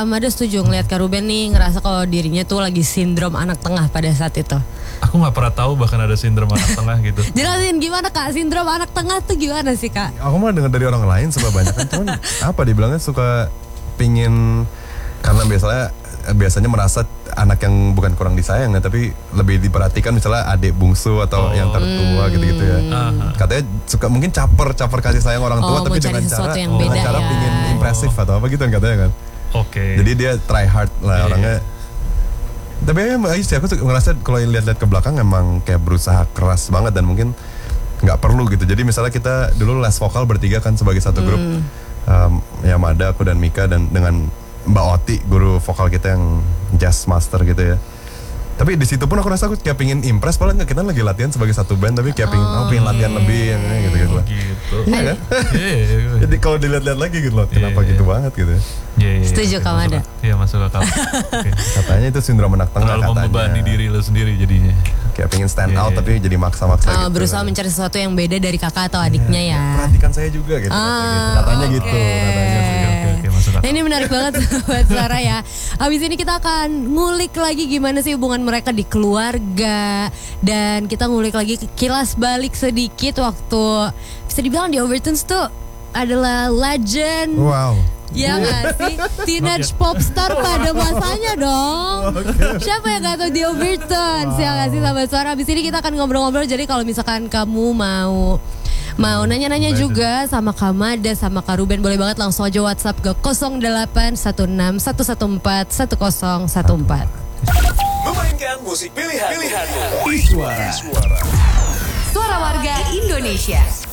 Mada setuju ngeliat Kak Ruben nih ngerasa kalau dirinya tuh lagi sindrom anak tengah pada saat itu. Aku nggak pernah tahu bahkan ada sindrom anak tengah gitu. Jelasin gimana Kak, sindrom anak tengah tuh gimana sih Kak? Aku malah dengar dari orang lain sebanyak kan, cuman apa dibilangnya suka pingin, karena biasanya merasa anak yang bukan kurang disayang ya, tapi lebih diperhatikan, misalnya adik bungsu atau yang tertua gitu-gitu ya. Katanya suka mungkin caper kasih sayang orang tua, tapi dengan cara pingin impresif atau apa gitu kan katanya kan. Oke. Jadi dia try hard lah orangnya. Tapi sih aku ngerasa kalau lihat-lihat ke belakang emang kayak berusaha keras banget dan mungkin nggak perlu gitu. Jadi misalnya kita dulu les vokal bertiga kan sebagai satu grup, ya Mada, aku dan Mika, dan dengan Mbak Oti guru vokal kita yang jazz master gitu ya. Tapi di situ pun aku rasa aku kayak pingin impress, padahal kita lagi latihan sebagai satu band, tapi kayak pingin latihan lebih gitu lah. Gitu. Iya kan? Jadi kalau dilihat-lihat lagi gitu loh, kenapa gitu banget gitu. Setuju Kak Mada. Iya, masuk akal. Katanya itu sindrom anak tengah katanya. Terlalu membebani diri lo sendiri jadinya. Kayak pengen stand out tapi jadi maksa-maksa gitu. Berusaha mencari sesuatu yang beda dari kakak atau adiknya ya. Perhatikan saya juga gitu. Katanya gitu. Nah, ini menarik banget buat Sarah ya. Habis ini kita akan ngulik lagi gimana sih hubungan mereka di keluarga. Dan kita ngulik lagi kilas balik sedikit waktu bisa dibilang di Overtones tuh adalah legend. Wow. Ya gak sih? Teenage popstar pada masanya dong. Siapa yang gak tahu di Overtones? Ya gak sih sahabat suara? Habis ini kita akan ngobrol-ngobrol. Jadi kalau misalkan kamu mau nanya-nanya juga sama Kak Mada, sama Kak Ruben, boleh banget langsung aja WhatsApp ke 0816 114 1014. Memainkan musik pilihan. Iswara. Suara warga Indonesia.